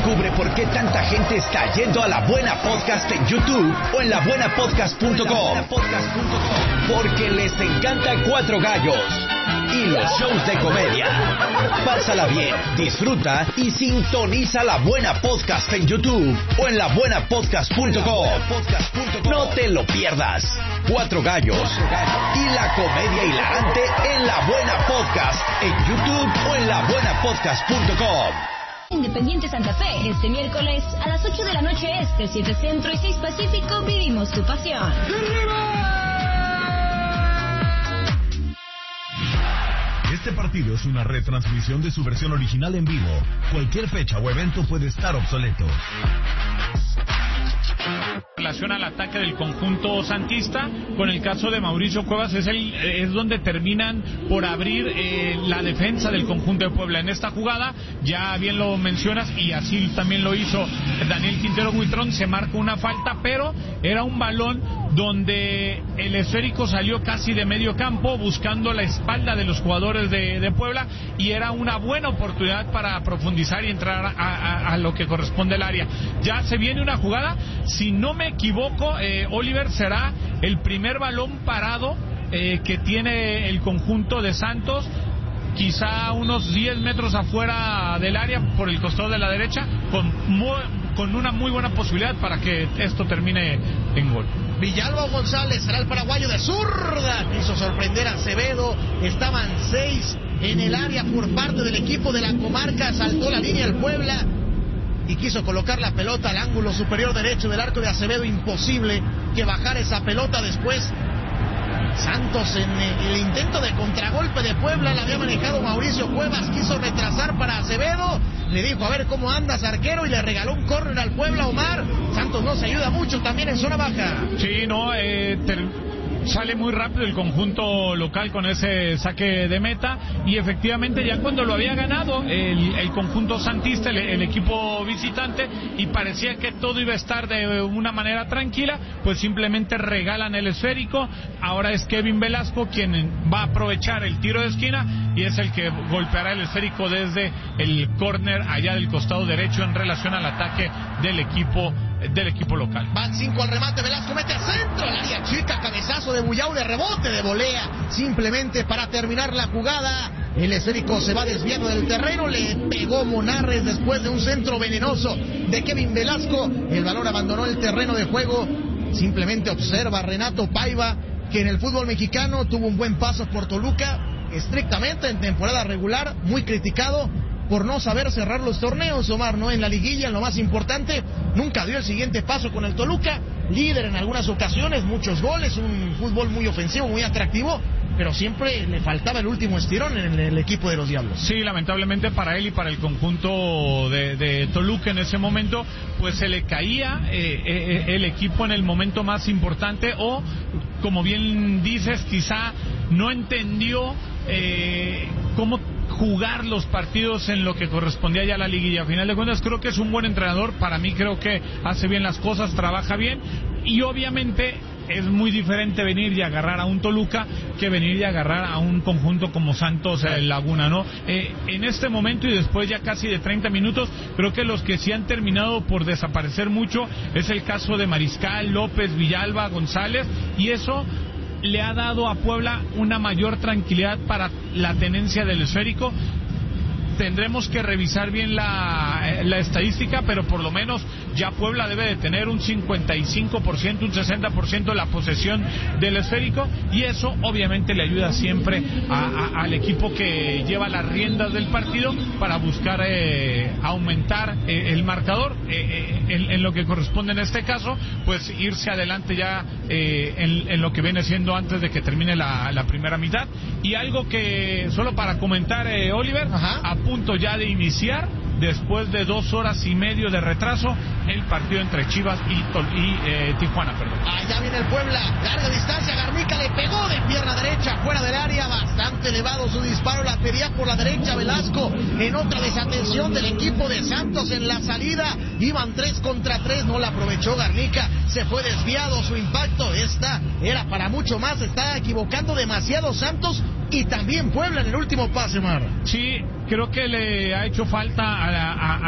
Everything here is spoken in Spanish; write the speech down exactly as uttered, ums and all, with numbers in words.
Descubre por qué tanta gente está yendo a La Buena Podcast en YouTube o en la buena podcast punto com. Porque les encanta Cuatro Gallos y los shows de comedia. Pásala bien, disfruta y sintoniza La Buena Podcast en YouTube o en la buena podcast punto com. No te lo pierdas. Cuatro Gallos y la comedia hilarante en La Buena Podcast en YouTube o en la buena podcast punto com. Independiente Santa Fe, este miércoles a las ocho de la noche este, siete Centro y seis Pacífico, vivimos tu pasión. Este partido es una retransmisión de su versión original en vivo. Cualquier fecha o evento puede estar obsoleto. En relación al ataque del conjunto santista, con el caso de Mauricio Cuevas es el es donde terminan por abrir eh, la defensa del conjunto de Puebla. En esta jugada, ya bien lo mencionas, y así también lo hizo Daniel Quintero Huitrón, se marca una falta, pero era un balón donde el esférico salió casi de medio campo buscando la espalda de los jugadores de, de Puebla, y era una buena oportunidad para profundizar y entrar a, a, a lo que corresponde al área. Ya se viene una jugada, si no me equivoco, eh, Oliver, será el primer balón parado eh, que tiene el conjunto de Santos, quizá unos diez metros afuera del área por el costado de la derecha, con, muy, con una muy buena posibilidad para que esto termine en gol. Villalba González será el paraguayo de zurda, quiso sorprender a Acevedo, estaban seis en el área por parte del equipo de la comarca, saltó la línea el Puebla y quiso colocar la pelota al ángulo superior derecho del arco de Acevedo, imposible que bajara esa pelota. Después Santos, en el intento de contragolpe de Puebla, la había manejado Mauricio Cuevas, quiso retrasar para Acevedo, le dijo a ver cómo andas, arquero, y le regaló un córner al Puebla. Omar, Santos no se ayuda mucho también en zona baja. Sí, no, eh, ter... sale muy rápido el conjunto local con ese saque de meta, y efectivamente ya cuando lo había ganado el, el conjunto santista, el, el equipo visitante, y parecía que todo iba a estar de una manera tranquila, pues simplemente regalan el esférico. Ahora es Kevin Velasco quien va a aprovechar el tiro de esquina y es el que golpeará el esférico desde el córner allá del costado derecho en relación al ataque del equipo del equipo local. Van cinco al remate, Velasco mete a centro, al área chica, cabezazo de Bullau, de rebote, de volea, simplemente para terminar la jugada. El esférico se va desviando del terreno, le pegó Monarres después de un centro venenoso de Kevin Velasco. El balón abandonó el terreno de juego. Simplemente observa Renato Paiva que en el fútbol mexicano tuvo un buen paso por Toluca, estrictamente en temporada regular, muy criticado por no saber cerrar los torneos, Omar, ¿no? En la liguilla, en lo más importante, nunca dio el siguiente paso con el Toluca, líder en algunas ocasiones, muchos goles, un fútbol muy ofensivo, muy atractivo, pero siempre le faltaba el último estirón en el, el equipo de los Diablos. Sí, lamentablemente para él y para el conjunto de, de Toluca en ese momento, pues se le caía eh, eh, el equipo en el momento más importante, o, como bien dices, quizá no entendió eh, cómo jugar los partidos en lo que correspondía ya a la liguilla. A final de cuentas creo que es un buen entrenador, para mí creo que hace bien las cosas, trabaja bien, y obviamente es muy diferente venir y agarrar a un Toluca que venir y agarrar a un conjunto como Santos eh, Laguna, ¿no? Eh, en este momento y después ya casi de treinta minutos, creo que los que sí han terminado por desaparecer mucho es el caso de Mariscal, López, Villalba, González, y eso le ha dado a Puebla una mayor tranquilidad para la tenencia del esférico. Tendremos que revisar bien la, la estadística, pero por lo menos ya Puebla debe de tener un cincuenta y cinco por ciento, un sesenta por ciento de la posesión del esférico, y eso obviamente le ayuda siempre a, a, al equipo que lleva las riendas del partido para buscar eh, aumentar eh, el marcador, eh, eh, en, en lo que corresponde en este caso, pues irse adelante ya eh, en, en lo que viene siendo antes de que termine la, la primera mitad. Y algo que, solo para comentar, eh, Oliver, Ajá. a punto ya de iniciar, después de dos horas y medio de retraso, el partido entre Chivas y, Tol y eh, Tijuana, perdón. Allá viene el Puebla, larga distancia, Garnica le pegó de pierna derecha, fuera del área, bastante elevado su disparo, la pedía por la derecha Velasco, en otra desatención del equipo de Santos en la salida, iban tres contra tres, no la aprovechó Garnica, se fue desviado su impacto, esta era para mucho más, está equivocando demasiado Santos y también Puebla en el último pase, Mar. Sí, creo que le ha hecho falta a, a,